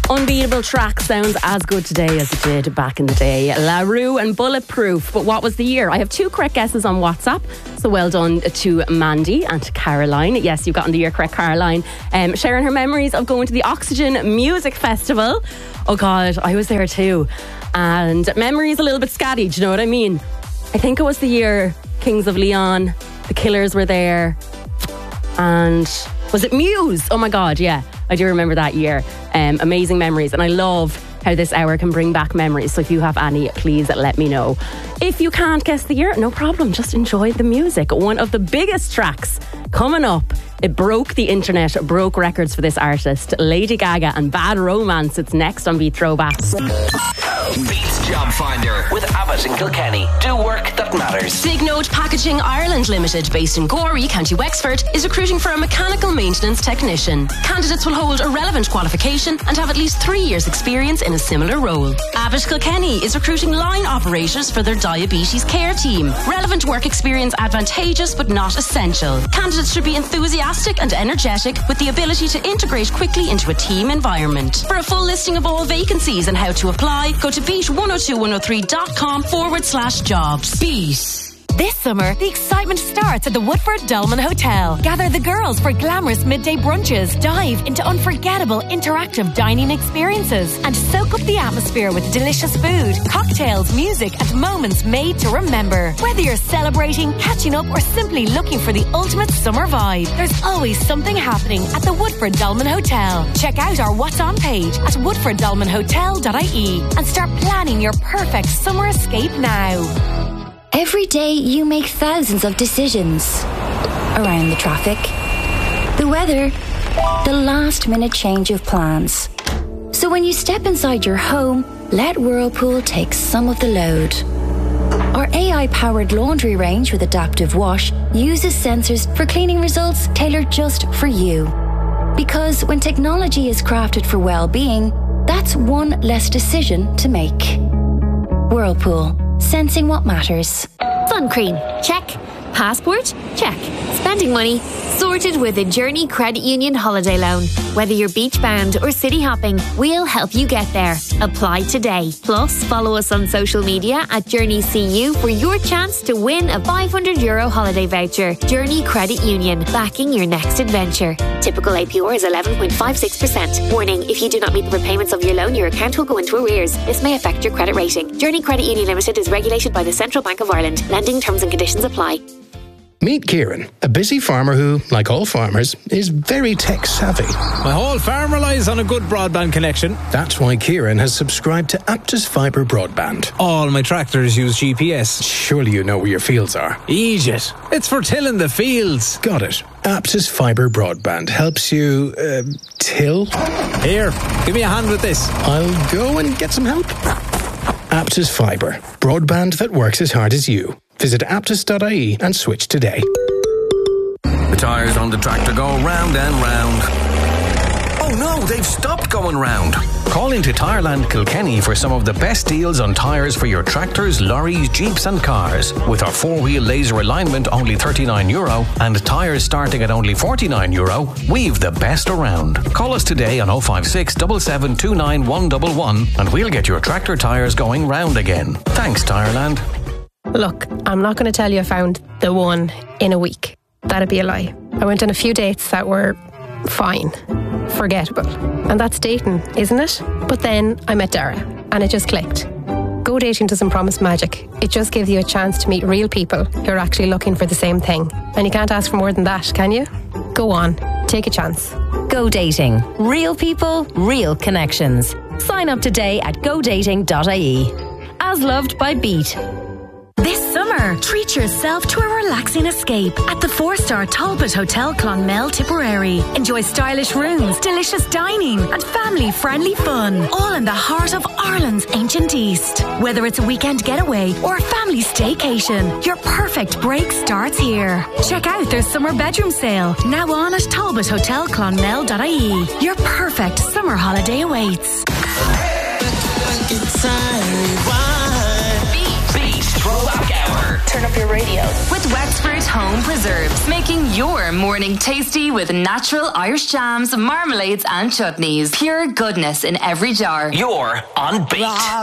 Unbeatable track sounds as good today as it did back in the day. La Rue and Bulletproof. But what was the year? I have 2 correct guesses on WhatsApp. So well done to Mandy and to Caroline. Yes, you've gotten the year correct, Caroline. Sharing her memories of going to the Oxygen Music Festival. Oh God, I was there too. And memories a little bit scatty, do you know what I mean? I think it was the year Kings of Leon, the Killers were there. And was it Muse? Oh my God, yeah. I do remember that year. Amazing memories. And I love how this hour can bring back memories. So if you have any, please let me know. If you can't guess the year, no problem. Just enjoy the music. One of the biggest tracks coming up. It broke the internet, broke records for this artist. Lady Gaga and Bad Romance. It's next on Beat Throwbacks. Beat Job Finder with Abbott and Kilkenny. Do work that matters. Big Note Packaging Ireland Limited, based in Gorey, County Wexford, is recruiting for a mechanical maintenance technician. Candidates will hold a relevant qualification and have at least 3 years' experience in a similar role. Abbott Kilkenny is recruiting line operators for their diabetes care team. Relevant work experience advantageous but not essential. Candidates should be enthusiastic and energetic with the ability to integrate quickly into a team environment. For a full listing of all vacancies and how to apply, go to beat102103.com/jobs. Beat. This summer, the excitement starts at the Woodford Dolman Hotel. Gather the girls for glamorous midday brunches, dive into unforgettable interactive dining experiences, and soak up the atmosphere with delicious food, cocktails, music, and moments made to remember. Whether you're celebrating, catching up, or simply looking for the ultimate summer vibe, there's always something happening at the Woodford Dolman Hotel. Check out our What's On page at woodforddolmanhotel.ie and start planning your perfect summer escape now. Every day you make thousands of decisions around the traffic, the weather, the last minute change of plans. So when you step inside your home, let Whirlpool take some of the load. Our AI-powered laundry range with adaptive wash uses sensors for cleaning results tailored just for you. Because when technology is crafted for well-being, that's one less decision to make. Whirlpool. Sensing what matters. Sun cream, check. Passport, check. Spending money, sorted with a Journey Credit Union holiday loan. Whether you're beach bound or city hopping, we'll help you get there. Apply today. Plus, follow us on social media at Journey CU for your chance to win a €500 holiday voucher. Journey Credit Union, backing your next adventure. Typical APR is 11.56%. Warning, if you do not meet the repayments of your loan, your account will go into arrears. This may affect your credit rating. Journey Credit Union Limited is regulated by the Central Bank of Ireland. Lending terms and conditions apply. Meet Kieran, a busy farmer who, like all farmers, is very tech-savvy. My whole farm relies on a good broadband connection. That's why Kieran has subscribed to Aptus Fibre Broadband. All my tractors use GPS. Surely you know where your fields are. Egypt. It's for tilling the fields. Got it. Aptus Fibre Broadband helps you, till? Here, give me a hand with this. I'll go and get some help. Aptus Fibre. Broadband that works as hard as you. Visit aptus.ie and switch today. The tyres on the tractor go round and round. Oh no, they've stopped going round. Call into Tyreland Kilkenny for some of the best deals on tyres for your tractors, lorries, jeeps and cars. With our 4-wheel laser alignment only €39 and tyres starting at only €49, we've the best around. Call us today on 056 7729 111 and we'll get your tractor tyres going round again. Thanks, Tyreland. Look, I'm not going to tell you I found the one in a week. That'd be a lie. I went on a few dates that were fine, forgettable. And that's dating, isn't it? But then I met Dara and it just clicked. Go Dating doesn't promise magic. It just gives you a chance to meet real people who are actually looking for the same thing. And you can't ask for more than that, can you? Go on, take a chance. Go Dating. Real people, real connections. Sign up today at godating.ie. As loved by Beat. This summer, treat yourself to a relaxing escape at the 4-star Talbot Hotel Clonmel, Tipperary. Enjoy stylish rooms, delicious dining and family-friendly fun, all in the heart of Ireland's ancient East. Whether it's a weekend getaway or a family staycation, your perfect break starts here. Check out their summer bedroom sale, now on at talbothotelclonmel.ie. Your perfect summer holiday awaits. Beat Throwback Hour. turn up your radio. With Wexford Home Preserves, making your morning tasty with natural Irish jams, marmalades and chutneys. Pure goodness in every jar. You're on beat.